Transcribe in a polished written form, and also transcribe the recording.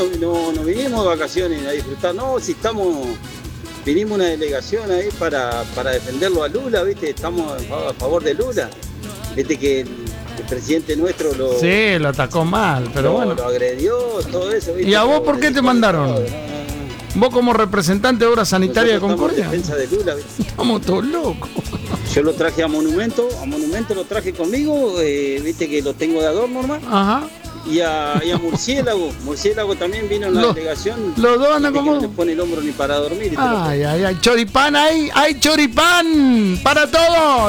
no vinimos de vacaciones a disfrutar, no, si vinimos una delegación ahí para defenderlo a Lula, ¿viste? Estamos a favor de Lula. Viste que el presidente nuestro Sí, lo atacó mal, pero bueno. Lo agredió, todo eso, ¿viste? ¿Y a vos por qué te mandaron? Vos como representante de Obra Sanitaria de Concordia. Estamos en defensa de Lula, ¿viste? Estamos todos locos. Yo lo traje a Monumento lo traje conmigo, viste que lo tengo de adorno, hermano. Ajá. Y a Murciélago también vino en la delegación. Los dos andan como. No le pone el hombro ni para dormir. Ay, choripán, hay choripán para todos.